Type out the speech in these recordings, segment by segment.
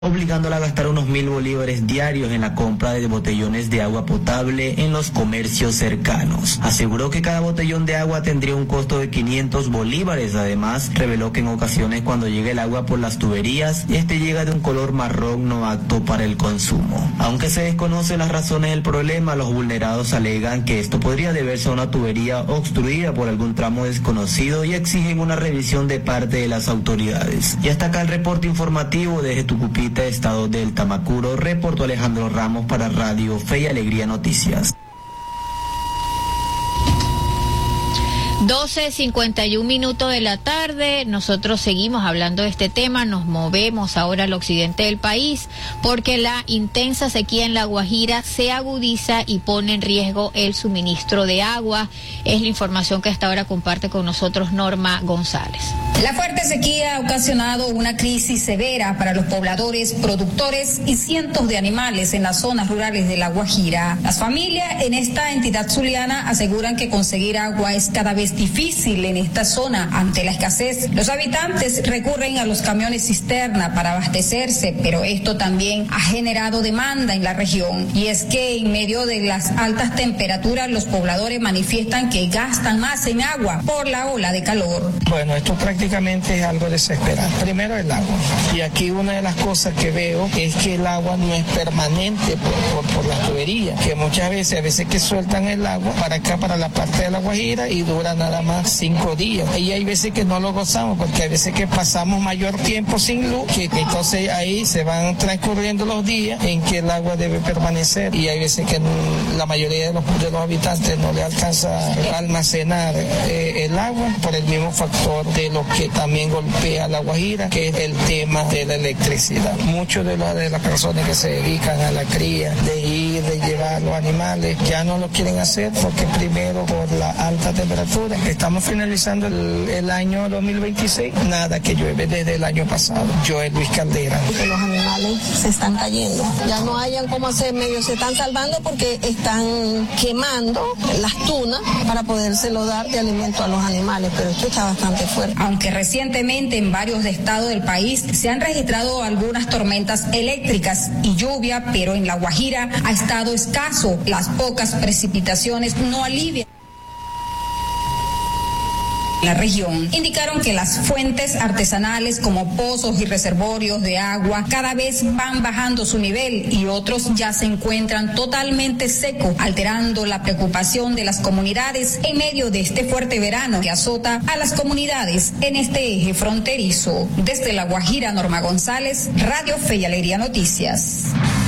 obligándola a gastar unos 1.000 bolívares diarios en la compra de botellones de agua potable en los comercios cercanos. Aseguró que cada botellón de agua tendría un costo de 500 bolívares. Además, reveló que en ocasiones cuando llega el agua por las tuberías, este llega de un color marrón no apto para el consumo. Aunque se desconocen las razones del problema, los vulnerados alegan que esto podría deberse a una tubería obstruida por algún tramo desconocido y exigen una revisión de parte de las autoridades. Y hasta acá el reporte informativo desde Tucupita, estado del Tamacuro. Reportó Alejandro Ramos para Radio Fe y Alegría Noticias. 12:51 de la tarde, nosotros seguimos hablando de este tema, nos movemos ahora al occidente del país porque la intensa sequía en La Guajira se agudiza y pone en riesgo el suministro de agua. Es la información que hasta ahora comparte con nosotros Norma González. La fuerte sequía ha ocasionado una crisis severa para los pobladores, productores y cientos de animales en las zonas rurales de La Guajira. Las familias en esta entidad zuliana aseguran que conseguir agua es cada vez difícil en esta zona ante la escasez. Los habitantes recurren a los camiones cisterna para abastecerse, pero esto también ha generado demanda en la región. Y es que en medio de las altas temperaturas, los pobladores manifiestan que gastan más en agua por la ola de calor. Bueno, esto prácticamente es algo desesperante. Primero el agua. Y aquí una de las cosas que veo es que el agua no es permanente por las tuberías, que muchas veces, a veces que sueltan el agua para acá, para la parte de La Guajira, y dura nada más 5 días. Y hay veces que no lo gozamos, porque hay veces que pasamos mayor tiempo sin luz, que entonces ahí se van transcurriendo los días en que el agua debe permanecer, y hay veces que la mayoría de los habitantes no le alcanza a almacenar el agua por el mismo factor de lo que también golpea a La Guajira, que es el tema de la electricidad. Muchos de las personas que se dedican a la cría, de llevar los animales, ya no lo quieren hacer porque primero por la alta temperatura. Estamos finalizando el año 2026, nada que llueve desde el año pasado. Joel Luis Caldera. Que los animales se están cayendo, ya no hayan cómo hacer, medio se están salvando porque están quemando las tunas para podérselo dar de alimento a los animales, pero esto está bastante fuerte. Aunque recientemente en varios estados del país se han registrado algunas tormentas eléctricas y lluvia, pero en La Guajira ha estado escaso. Las pocas precipitaciones no alivian la región. Indicaron que las fuentes artesanales como pozos y reservorios de agua cada vez van bajando su nivel y otros ya se encuentran totalmente secos, alterando la preocupación de las comunidades en medio de este fuerte verano que azota a las comunidades en este eje fronterizo. Desde La Guajira, Norma González, Radio Fe y Alegría Noticias.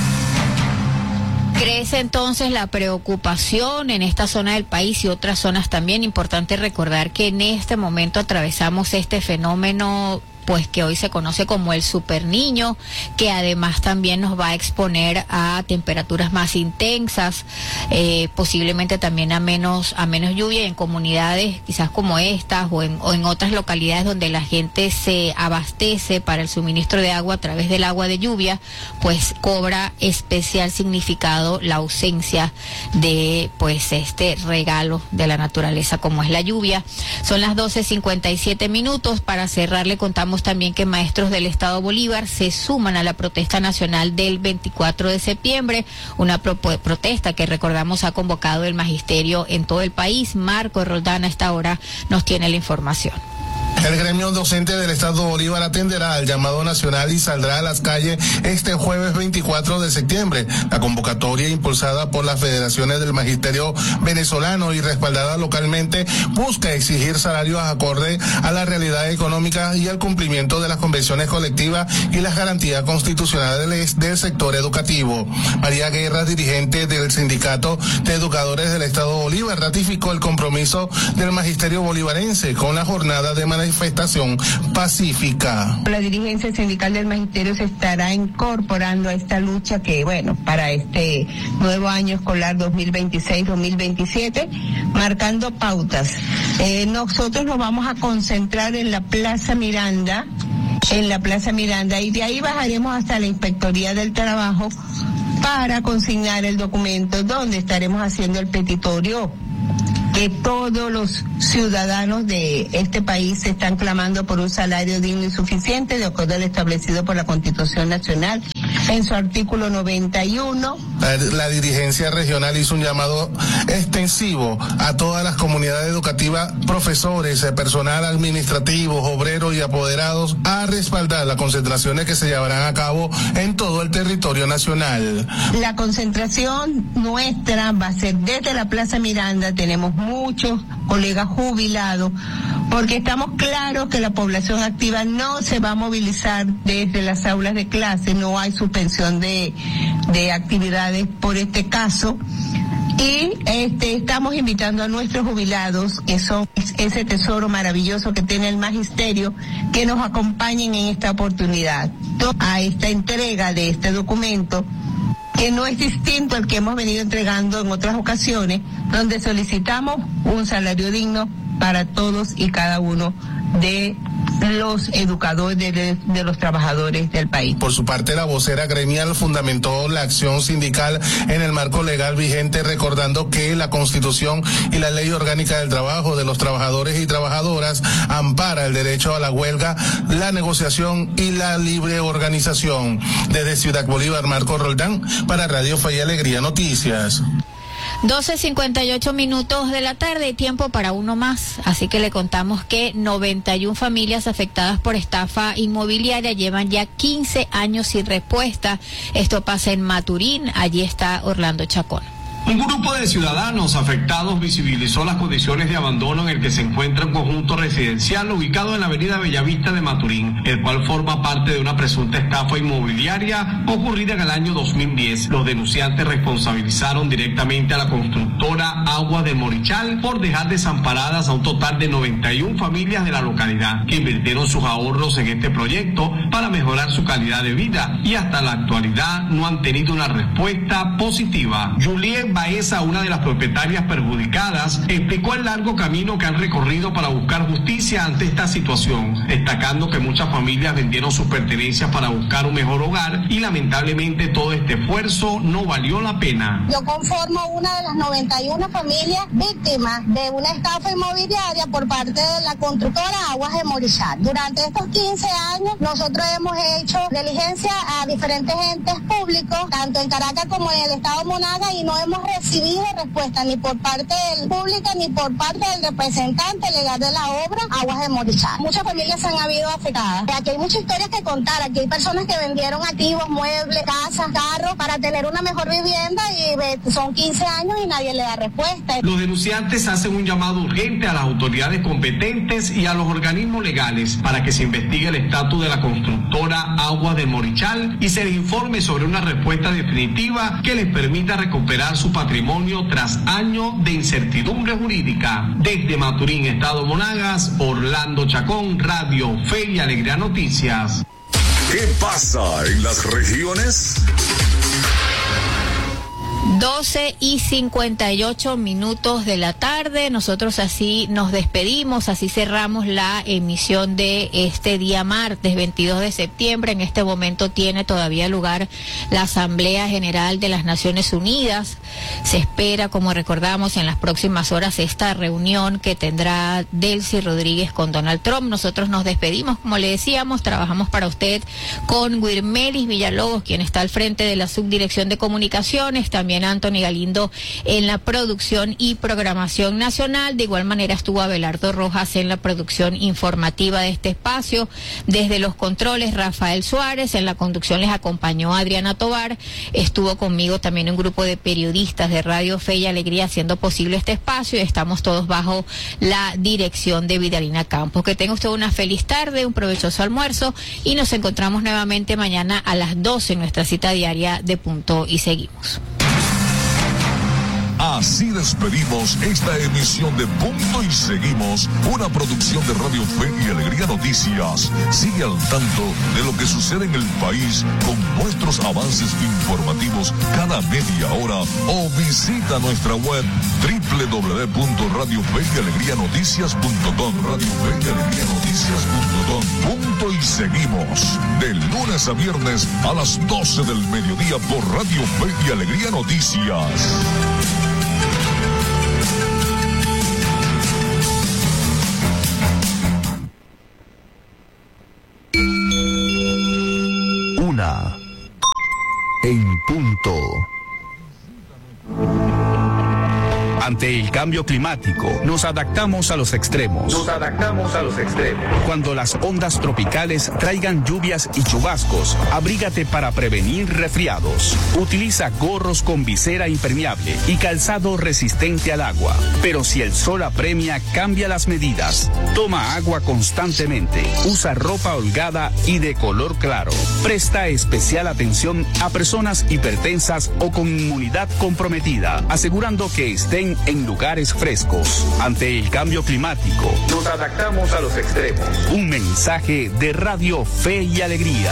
Crece entonces la preocupación en esta zona del país y otras zonas también. Importante recordar que en este momento atravesamos este fenómeno pues que hoy se conoce como el superniño, que además también nos va a exponer a temperaturas más intensas, posiblemente también a menos lluvia en comunidades quizás como estas o en otras localidades donde la gente se abastece para el suministro de agua a través del agua de lluvia, pues cobra especial significado la ausencia de pues este regalo de la naturaleza como es la lluvia. Son las 12:57. Para cerrar, le contamos también que maestros del Estado Bolívar se suman a la protesta nacional del 24 de septiembre, una protesta que recordamos ha convocado el magisterio en todo el país. Marco Roldán a esta hora nos tiene la información. El gremio docente del Estado Bolívar atenderá al llamado nacional y saldrá a las calles este jueves 24 de septiembre. La convocatoria, impulsada por las federaciones del magisterio venezolano y respaldada localmente, busca exigir salarios acorde a la realidad económica y al cumplimiento de las convenciones colectivas y las garantías constitucionales del sector educativo. María Guerra, dirigente del Sindicato de Educadores del Estado Bolívar, ratificó el compromiso del magisterio bolivarense con la jornada de manifestación pacífica. La dirigencia sindical del magisterio se estará incorporando a esta lucha que, bueno, para este nuevo año escolar 2026-2027, marcando pautas. Nosotros nos vamos a concentrar en la Plaza Miranda, y de ahí bajaremos hasta la Inspectoría del Trabajo para consignar el documento donde estaremos haciendo el petitorio que todos los ciudadanos de este país están clamando por un salario digno y suficiente de acuerdo al establecido por la Constitución Nacional en su artículo 91. La dirigencia regional hizo un llamado extensivo a todas las comunidades educativas, profesores, personal administrativo, obreros y apoderados a respaldar las concentraciones que se llevarán a cabo en todo el territorio nacional. La concentración nuestra va a ser desde la Plaza Miranda. Tenemos muchos colegas jubilados porque estamos claros que la población activa no se va a movilizar desde las aulas de clase, no hay suspensión de actividades por este caso. Y estamos invitando a nuestros jubilados, que son ese tesoro maravilloso que tiene el magisterio, que nos acompañen en esta oportunidad a esta entrega de este documento, que no es distinto al que hemos venido entregando en otras ocasiones, donde solicitamos un salario digno para todos y cada uno de los educadores, de los trabajadores del país. Por su parte, la vocera gremial fundamentó la acción sindical en el marco legal vigente, recordando que la Constitución y la Ley Orgánica del Trabajo de los Trabajadores y Trabajadoras ampara el derecho a la huelga, la negociación y la libre organización. Desde Ciudad Bolívar, Marco Roldán, para Radio Fe y Alegría Noticias. 12:58 de la tarde y tiempo para uno más, así que le contamos que 91 familias afectadas por estafa inmobiliaria llevan ya 15 años sin respuesta. Esto pasa en Maturín, allí está Orlando Chacón. Un grupo de ciudadanos afectados visibilizó las condiciones de abandono en el que se encuentra un conjunto residencial ubicado en la avenida Bellavista de Maturín, el cual forma parte de una presunta estafa inmobiliaria ocurrida en el año 2010. Los denunciantes responsabilizaron directamente a la constructora Agua de Morichal por dejar desamparadas a un total de 91 familias de la localidad que invirtieron sus ahorros en este proyecto para mejorar su calidad de vida y hasta la actualidad no han tenido una respuesta positiva. Juliet Baeza, una de las propietarias perjudicadas, explicó el largo camino que han recorrido para buscar justicia ante esta situación, destacando que muchas familias vendieron sus pertenencias para buscar un mejor hogar y lamentablemente todo este esfuerzo no valió la pena. Yo conformo una de las 91 familias víctimas de una estafa inmobiliaria por parte de la constructora Aguas de Morichal. Durante estos 15 años nosotros hemos hecho diligencia a diferentes entes públicos, tanto en Caracas como en el estado Monagas, y no hemos recibido respuesta ni por parte del público ni por parte del representante legal de la obra Aguas de Morichal. Muchas familias se han habido afectadas. Aquí hay muchas historias que contar. Aquí hay personas que vendieron activos, muebles, casas, carros para tener una mejor vivienda y son 15 años y nadie le da respuesta. Los denunciantes hacen un llamado urgente a las autoridades competentes y a los organismos legales para que se investigue el estatus de la constructora Aguas de Morichal y se les informe sobre una respuesta definitiva que les permita recuperar su patrimonio tras años de incertidumbre jurídica. Desde Maturín, estado Monagas, Orlando Chacón, Radio Fe y Alegría Noticias. ¿Qué pasa en las regiones? 12:58 de la tarde. Nosotros así nos despedimos, así cerramos la emisión de este día martes 22 de septiembre. En este momento tiene todavía lugar la Asamblea General de las Naciones Unidas. Se espera, como recordamos, en las próximas horas esta reunión que tendrá Delcy Rodríguez con Donald Trump. Nosotros nos despedimos, como le decíamos, trabajamos para usted con Wirmelis Villalobos, quien está al frente de la Subdirección de Comunicaciones, también Anthony Galindo en la producción y programación nacional. De igual manera estuvo Abelardo Rojas en la producción informativa de este espacio. Desde los controles, Rafael Suárez. En la conducción les acompañó Adriana Tovar. Estuvo conmigo también un grupo de periodistas de Radio Fe y Alegría haciendo posible este espacio, y estamos todos bajo la dirección de Vidalina Campos. Que tenga usted una feliz tarde, un provechoso almuerzo, y nos encontramos nuevamente mañana a las 12 en nuestra cita diaria de Punto y Seguimos. Así despedimos esta emisión de Punto y Seguimos, una producción de Radio Fe y Alegría Noticias. Sigue al tanto de lo que sucede en el país con nuestros avances informativos cada media hora o visita nuestra web www.radiofeyalegrianoticias.com. Punto y Seguimos, de lunes a viernes a las 12 del mediodía por Radio Fe y Alegría Noticias. en punto. Ante el cambio climático, nos adaptamos a los extremos. Cuando las ondas tropicales traigan lluvias y chubascos, abrígate para prevenir resfriados. Utiliza gorros con visera impermeable y calzado resistente al agua. Pero si el sol apremia, cambia las medidas. Toma agua constantemente. Usa ropa holgada y de color claro. Presta especial atención a personas hipertensas o con inmunidad comprometida, asegurando que estén en lugares frescos. Ante el cambio climático, nos adaptamos a los extremos. Un mensaje de Radio Fe y Alegría.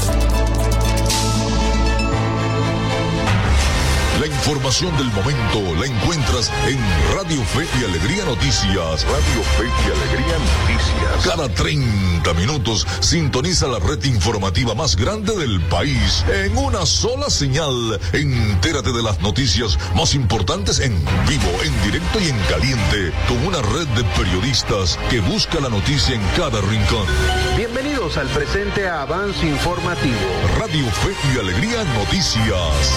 La información del momento la encuentras en Radio Fe y Alegría Noticias. Radio Fe y Alegría Noticias. Cada 30 minutos sintoniza la red informativa más grande del país en una sola señal. Entérate de las noticias más importantes en vivo, en directo y en caliente, con una red de periodistas que busca la noticia en cada rincón. Bienvenidos al presente avance informativo. Radio Fe y Alegría Noticias.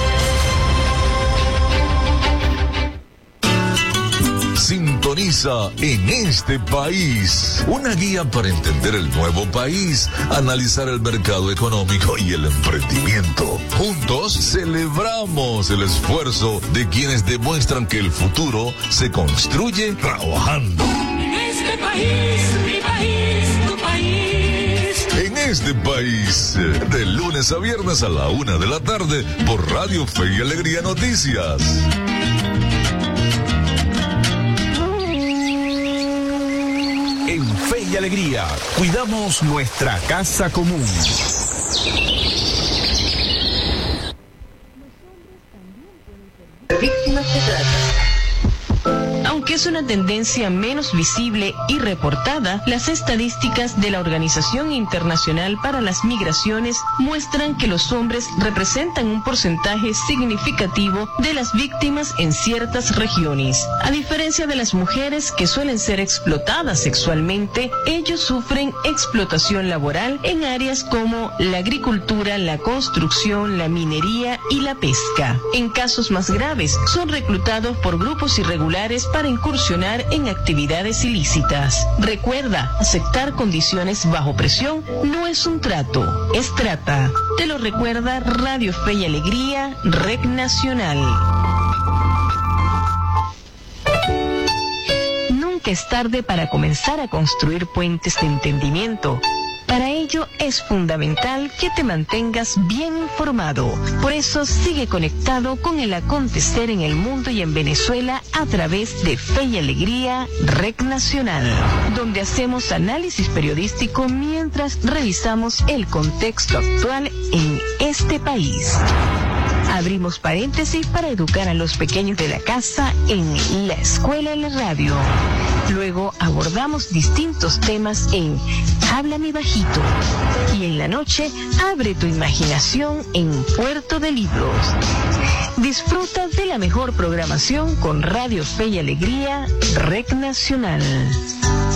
Sintoniza En Este País, una guía para entender el nuevo país, analizar el mercado económico y el emprendimiento. Juntos celebramos el esfuerzo de quienes demuestran que el futuro se construye trabajando. En este país, mi país, tu país. En Este País, de lunes a viernes a la 1 de la tarde por Radio Fe y Alegría Noticias. En Fe y Alegría, cuidamos nuestra casa común. Víctimas de trata. Aunque es una tendencia menos visible y reportada, las estadísticas de la Organización Internacional para las Migraciones muestran que los hombres representan un porcentaje significativo de las víctimas en ciertas regiones. A diferencia de las mujeres que suelen ser explotadas sexualmente, ellos sufren explotación laboral en áreas como la agricultura, la construcción, la minería y la pesca. En casos más graves, son reclutados por grupos irregulares para incursionar en actividades ilícitas. Recuerda, aceptar condiciones bajo presión no es un trato, es trata. Te lo recuerda Radio Fe y Alegría, Red Nacional. Nunca es tarde para comenzar a construir puentes de entendimiento. Para ello es fundamental que te mantengas bien informado. Por eso sigue conectado con el acontecer en el mundo y en Venezuela a través de Fe y Alegría, Red Nacional, donde hacemos análisis periodístico mientras revisamos el contexto actual en este país. Abrimos paréntesis para educar a los pequeños de la casa en la escuela y la radio. Luego abordamos distintos temas en Háblame Bajito. Y en la noche, abre tu imaginación en Puerto de Libros. Disfruta de la mejor programación con Radio Fe y Alegría, Red Nacional.